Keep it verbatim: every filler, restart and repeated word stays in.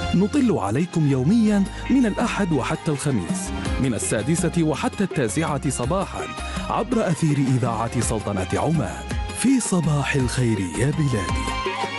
نطل عليكم يوميا من الأحد وحتى الخميس من السادسة وحتى التاسعة صباحا عبر أثير إذاعة سلطنة عمان في صباح الخير يا بلادي.